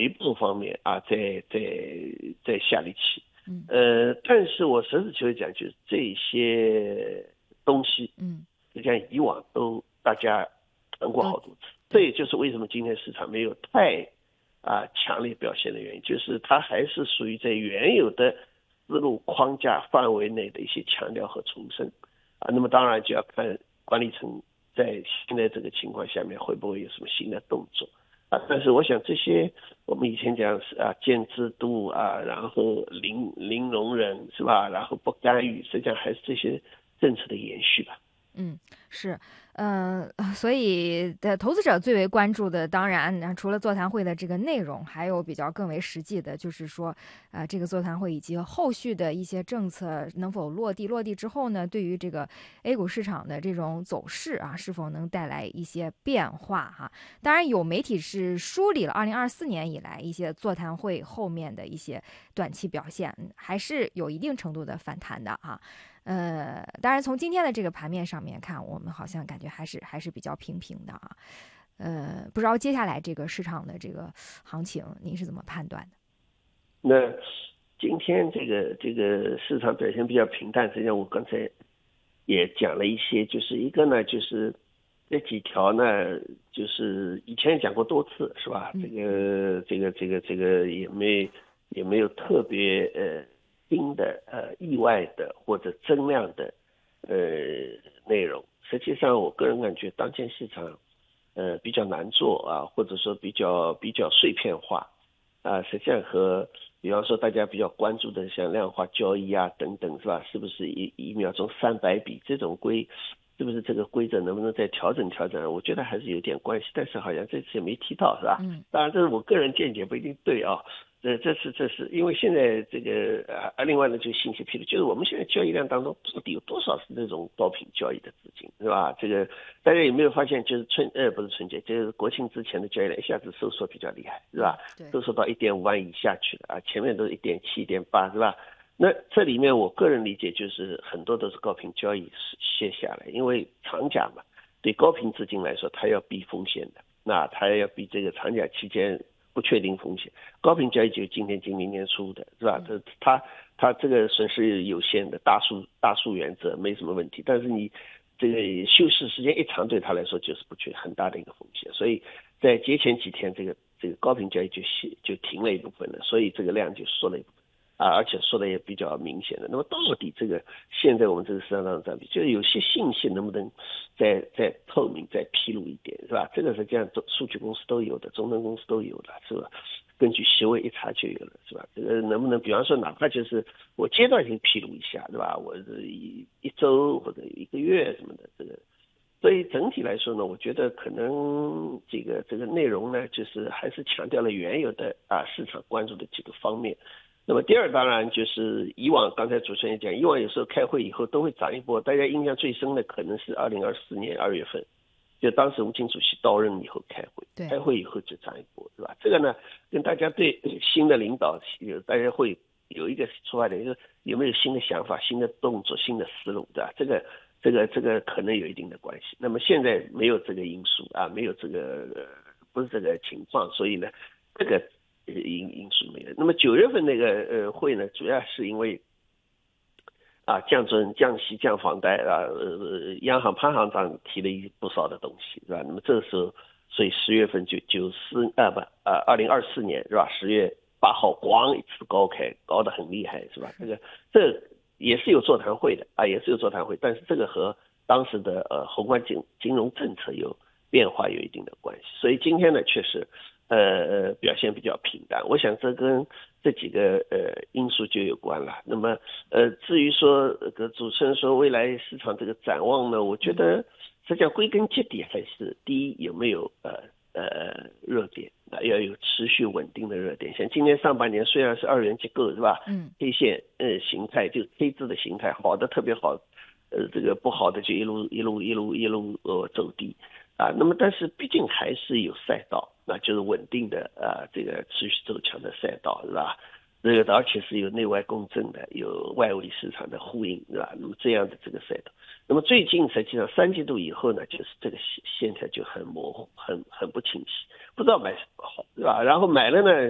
回报方面啊，在下力气。但是我实事求是讲，就是这些东西，实际上以往都大家谈过好多次。这也就是为什么今天市场没有太强烈表现的原因，就是它还是属于在原有的思路框架范围内的一些强调和重申那么当然就要看管理层在现在这个情况下面会不会有什么新的动作但是我想这些我们以前讲是见制度然后零容忍是吧，然后不干预，实际上还是这些政策的延续吧。 是，所以的投资者最为关注的，当然除了座谈会的这个内容，还有比较更为实际的，就是说，这个座谈会以及后续的一些政策能否落地，落地之后呢，对于这个 A 股市场的这种走势是否能带来一些变化哈？当然，有媒体是梳理了2024年以来一些座谈会后面的一些短期表现，还是有一定程度的反弹的哈。当然从今天的这个盘面上面看，我们好像感觉还是比较平的不知道接下来这个市场的这个行情，您是怎么判断的？ 那今天这个市场表现比较平淡，实际上我刚才也讲了一些，就是一个呢，就是这几条呢，就是以前讲过多次，是吧？这个也没有特别新的意外的或者增量的内容。实际上我个人感觉当前市场比较难做或者说比较碎片化实际上和比方说大家比较关注的像量化交易等等是吧，是不是一秒钟300笔这种是不是这个规则能不能再调整我觉得还是有点关系，但是好像这次也没提到是吧？当然这是我个人见解，不一定对这是因为现在这个另外呢就是信息披露，就是我们现在交易量当中到底有多少是这种高频交易的资金是吧？这个大家有没有发现，就是不是春节，就是国庆之前的交易量一下子收缩比较厉害是吧？收缩到1.5万以下去了前面都是1.7、1.8是吧？那这里面我个人理解就是很多都是高频交易卸下来，因为长假嘛，对高频资金来说它要避风险的，那它要避这个长假期间不确定风险，高频交易就今天进明年出的是吧？它这个损失有限的，大数原则没什么问题，但是你这个休市时间一长，对他来说就是很大的一个风险，所以在节前几天这个高频交易就停了一部分了，所以这个量就缩了一部分而且说的也比较明显的。那么到底这个现在我们这个市场上占比，就是有些信息能不能再透明、再披露一点，是吧？这个实际上数据公司都有的，中证公司都有的，是吧？根据席位一查就有了，是吧？这个能不能，比方说哪怕就是我阶段性披露一下，对吧？我一周或者1个月什么的，这个。所以整体来说呢，我觉得可能这个内容呢，就是还是强调了原有的市场关注的几个方面。那么第二当然就是以往刚才主持人讲，以往有时候开会以后都会涨一波，大家印象最深的可能是2024年2月份，就当时吴京主席到任以后开会以后就涨一波，是吧？这个呢跟大家对新的领导大家会有一个出发点，就是有没有新的想法、新的动作、新的思路，对吧？这个可能有一定的关系。那么现在没有这个因素没有这个不是这个情况，所以呢这个因素没有。那么9月份那个会呢，主要是因为降准、降息、降房贷央行潘行长提了不少的东西，是吧？那么这个时候，所以10月份就2024年是吧？10月8号咣一次高开，高得很厉害，是吧？这也是有座谈会的也是有座谈会，但是这个和当时的宏观金融政策有变化有一定的关系，所以今天呢确实表现比较平淡，我想这跟这几个因素就有关了。那么至于说主持人说未来市场这个展望呢，我觉得实际上归根结底还是第一有没有热点要有持续稳定的热点。像今年上半年虽然是2元结构是吧，K 线形态就 K 字的形态好的特别好，这个不好的就一路走低那么但是毕竟还是有赛道，那就是稳定的这个持续走强的赛道是吧？这个而且是有内外共振的，有外围市场的呼应是吧？那么这样的这个赛道，那么最近实际上3季度以后呢，就是这个线条就很模糊，很不清晰，不知道买什么好，对吧？然后买了呢